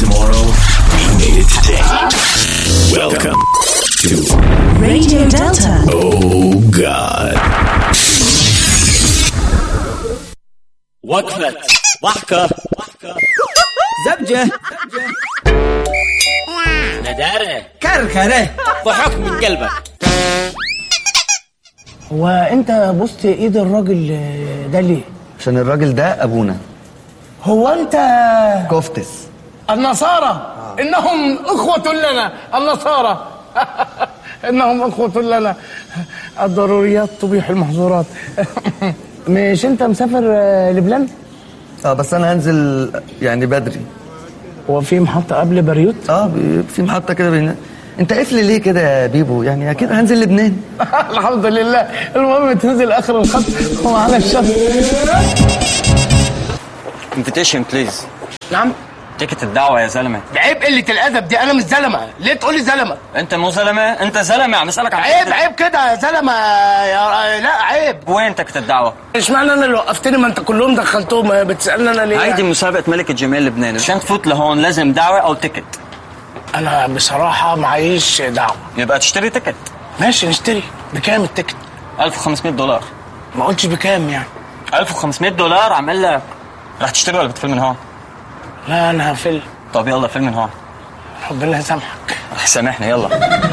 tomorrow, we made it today. Welcome to Radio Delta. Oh God. وقفة ضحكة زبجة ندارة كركرة ضحك من قلبك. هو انت بصت ايد الراجل ده ليه؟ عشان الراجل ده ابونا. هو انت كفتس. النصارى انهم اخوة لنا النصارى انهم اخوة لنا الضروريات تبيح المحظورات. مش انت مسافر لبنان؟ بس انا هنزل يعني بدري. هو في محطة قبل بيروت؟ في محطة كده بين. انت قفل ليه كده يا بيبو؟ يعني اكيد هنزل لبنان. الحمد لله. المهم تنزل اخر الخط ومعانا الشط. انفيتيشن بليز. نعم. تيكت الدعوة يا زلمة. عيب قلة الأدب دي، أنا مش زلمة، ليه تقولي زلمة؟ أنت مو زلمة، أنت زلمة، عم أسألك عن عيب كده يا زلمة لا عيب. وين تيكت الدعوة؟ اشمعنى أنا اللي وقفتني؟ ما أنت كلهم دخلتهم، بتسألني أنا ليه؟ هيدي مسابقة ملكة جمال لبنان، عشان تفوت لهون لازم دعوة أو تيكت. أنا بصراحة معيش دعوة. يبقى تشتري تيكت. ماشي نشتري. بكام التيكت؟ $1500. ما قلتش بكام يعني. $1500 عم أقول لك. رح تشتري ولا بتفل من هون؟ لا أنا هفل. طب يلا فل من هون. ربنا يسامحك. رح سامحني يلا.